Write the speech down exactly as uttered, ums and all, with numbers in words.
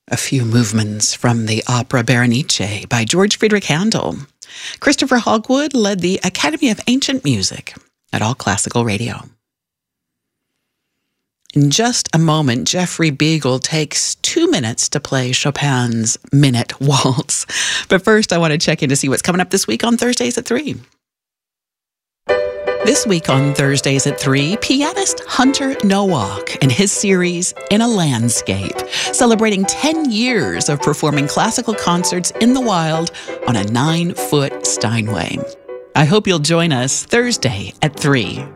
A few movements from the opera Berenice by George Friedrich Handel. Christopher Hogwood led the Academy of Ancient Music at All Classical Radio. In just a moment, Jeffrey Beagle takes two minutes to play Chopin's Minute Waltz. But first, I want to check in to see what's coming up this week on Thursdays at three. This week on Thursdays at three, pianist Hunter Nowak and his series In a Landscape, celebrating ten years of performing classical concerts in the wild on a nine-foot Steinway. I hope you'll join us Thursday at three.